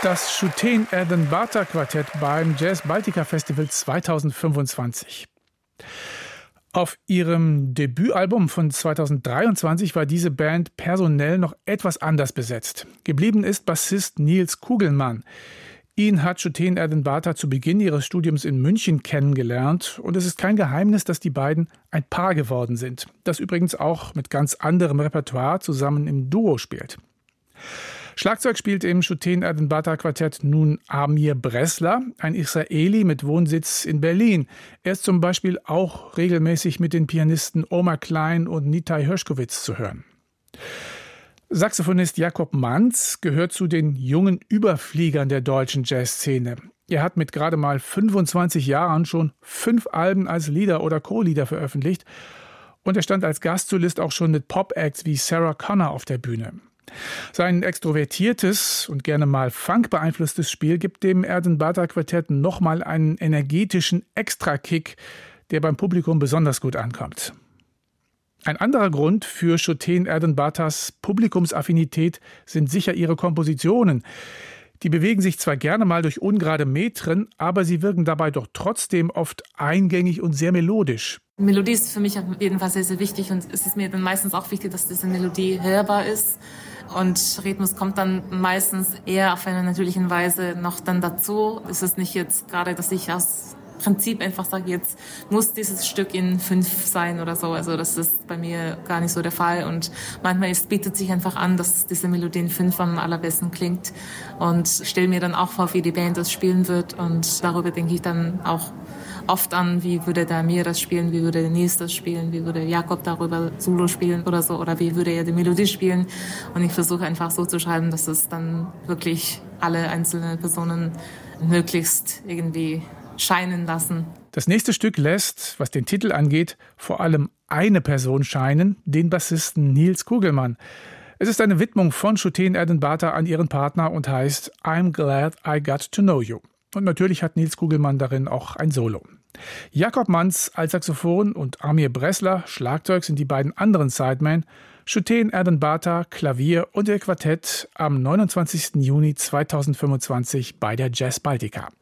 Das Schuhten Erdem Bata Quartett beim Jazz Baltica Festival 2025. Auf ihrem Debütalbum von 2023 war diese Band personell noch etwas anders besetzt. Geblieben ist Bassist Nils Kugelmann. Ihn hat Schuhten Erdem Bata zu Beginn ihres Studiums in München kennengelernt. Und es ist kein Geheimnis, dass die beiden ein Paar geworden sind. Das übrigens auch mit ganz anderem Repertoire zusammen im Duo spielt. Schlagzeug spielt im Schuhten Erdem Bata Quartett nun Amir Bressler, ein Israeli mit Wohnsitz in Berlin. Er ist zum Beispiel auch regelmäßig mit den Pianisten Omar Klein und Nitai Hershkovitz zu hören. Saxophonist Jakob Manz gehört zu den jungen Überfliegern der deutschen Jazzszene. Er hat mit gerade mal 25 Jahren schon 5 Alben als Leader oder Co-Leader veröffentlicht und er stand als Gastsolist auch schon mit Pop-Acts wie Sarah Connor auf der Bühne. Sein extrovertiertes und gerne mal Funk-beeinflusstes Spiel gibt dem Erdem Bata Quartett nochmal einen energetischen Extrakick, der beim Publikum besonders gut ankommt. Ein anderer Grund für Schuhten Erdem Batas Publikumsaffinität sind sicher ihre Kompositionen. Die bewegen sich zwar gerne mal durch ungerade Metren, aber sie wirken dabei doch trotzdem oft eingängig und sehr melodisch. Melodie ist für mich auf jeden Fall sehr, sehr wichtig und es ist mir dann meistens auch wichtig, dass diese Melodie hörbar ist. Und Rhythmus kommt dann meistens eher auf eine natürliche Weise noch dann dazu. Es ist nicht jetzt gerade, dass ich aus Prinzip einfach sage, jetzt muss dieses Stück in 5 sein oder so. Also das ist bei mir gar nicht so der Fall. Und manchmal bietet sich einfach an, dass diese Melodie in 5 am allerbesten klingt. Und stelle mir dann auch vor, wie die Band das spielen wird. Und darüber denke ich dann auch oft an, wie würde der Amir das spielen, wie würde der Nils das spielen, wie würde Jakob darüber Solo spielen oder so, oder wie würde er die Melodie spielen. Und ich versuche einfach so zu schreiben, dass es dann wirklich alle einzelnen Personen möglichst irgendwie scheinen lassen. Das nächste Stück lässt, was den Titel angeht, vor allem eine Person scheinen, den Bassisten Nils Kugelmann. Es ist eine Widmung von Schuhten Erdem Bata an ihren Partner und heißt I'm Glad I Got to Know You. Und natürlich hat Nils Kugelmann darin auch ein Solo. Jakob Manz als Saxophon und Amir Bressler Schlagzeug sind die beiden anderen Sidemen. Schuhten Erdem Bata Klavier und ihr Quartett am 29. Juni 2025 bei der Jazz Baltica.